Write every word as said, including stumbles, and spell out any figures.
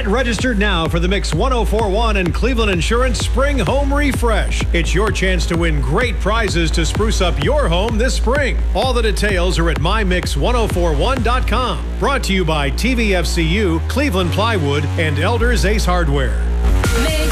Get registered now for the Mix one oh four point one and Cleveland Insurance Spring Home Refresh. It's your chance to win great prizes to spruce up your home this spring. All the details are at my mix one oh four one dot com. Brought to you by T V F C U, Cleveland Plywood, and Elders Ace Hardware.